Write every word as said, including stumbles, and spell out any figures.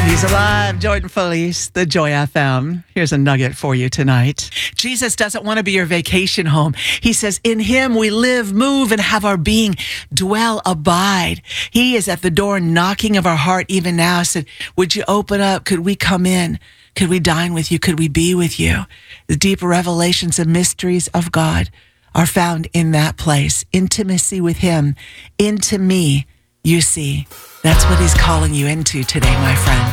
He's alive. Jordan Felice, the Joy F M. Here's a nugget for you tonight. Jesus doesn't want to be your vacation home. He says, in him we live, move, and have our being. Dwell, abide. He is at the door knocking of our heart even now. Said, would you open up? Could we come in? Could we dine with you? Could we be with you? The deep revelations and mysteries of God are found in that place. Intimacy with him. Into me, you see. That's what he's calling you into today, my friend.